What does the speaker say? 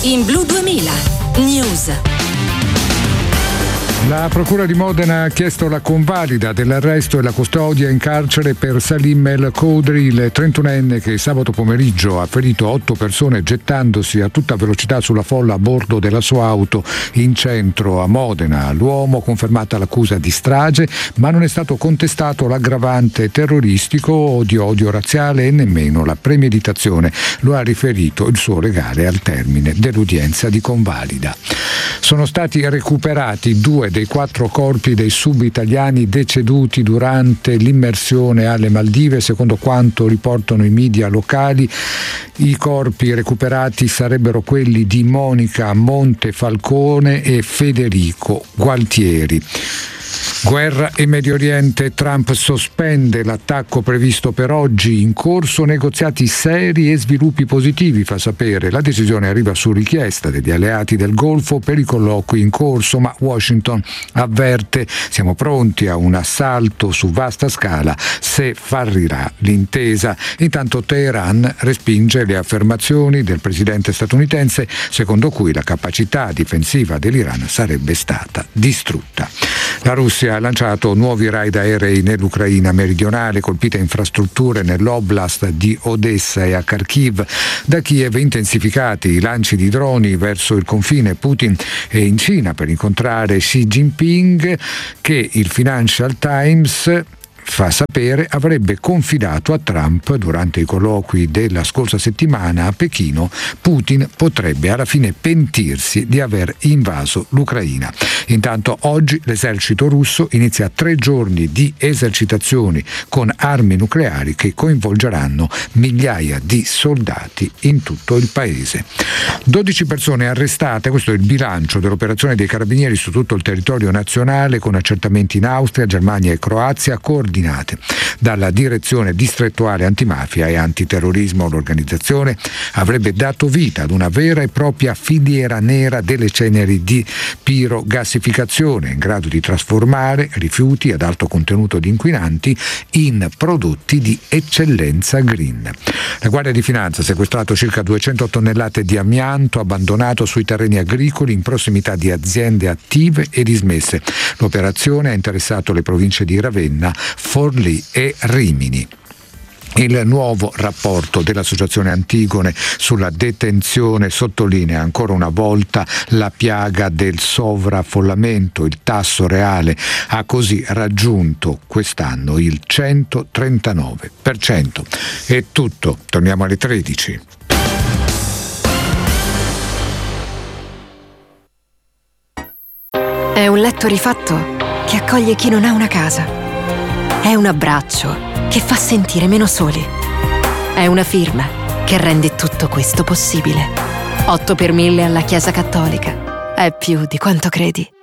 in Blu 2000 News. La Procura di Modena ha chiesto la convalida dell'arresto e la custodia in carcere per Salim El Kodri, il 31enne che sabato pomeriggio ha ferito 8 persone gettandosi a tutta velocità sulla folla a bordo della sua auto in centro a Modena. L'uomo confermata l'accusa di strage, ma non è stato contestato l'aggravante terroristico o di odio razziale e nemmeno la premeditazione. Lo ha riferito il suo legale al termine dell'udienza di convalida. Sono stati recuperati 2 dei 4 corpi dei sub-italiani deceduti durante l'immersione alle Maldive, secondo quanto riportano i media locali. I corpi recuperati sarebbero quelli di Monica Montefalcone e Federico Gualtieri. Guerra e Medio Oriente, Trump sospende l'attacco previsto per oggi, in corso negoziati seri e sviluppi positivi, fa sapere. La decisione arriva su richiesta degli alleati del Golfo per i colloqui in corso, ma Washington avverte: siamo pronti a un assalto su vasta scala se falrirà l'intesa. Intanto Teheran respinge le affermazioni del presidente statunitense secondo cui la capacità difensiva dell'Iran sarebbe stata distrutta. La Russia ha lanciato nuovi raid aerei nell'Ucraina meridionale, colpite infrastrutture nell'oblast di Odessa e a Kharkiv. Da Kiev intensificati i lanci di droni verso il confine. Putin è in Cina per incontrare Xi Jinping, che il Financial Times fa sapere avrebbe confidato a Trump durante i colloqui della scorsa settimana a Pechino. Putin potrebbe alla fine pentirsi di aver invaso l'Ucraina. Intanto oggi l'esercito russo inizia 3 giorni di esercitazioni con armi nucleari che coinvolgeranno migliaia di soldati in tutto il paese. 12 persone arrestate, questo è il bilancio dell'operazione dei carabinieri su tutto il territorio nazionale, con accertamenti in Austria, Germania e Croazia, coordinate dalla direzione distrettuale antimafia e antiterrorismo. L'organizzazione avrebbe dato vita ad una vera e propria filiera nera delle ceneri di pirogassificazione, in grado di trasformare rifiuti ad alto contenuto di inquinanti in prodotti di eccellenza green. La Guardia di Finanza ha sequestrato circa 200 tonnellate di amianto abbandonato sui terreni agricoli in prossimità di aziende attive e dismesse. L'operazione ha interessato le province di Ravenna, Forlì e Rimini. Il nuovo rapporto dell'Associazione Antigone sulla detenzione sottolinea ancora una volta la piaga del sovraffollamento. Il tasso reale ha così raggiunto quest'anno il 139%. È tutto, torniamo alle 13. È un letto rifatto che accoglie chi non ha una casa. È un abbraccio che fa sentire meno soli. È una firma che rende tutto questo possibile. 8 per 1000 alla Chiesa Cattolica. È più di quanto credi.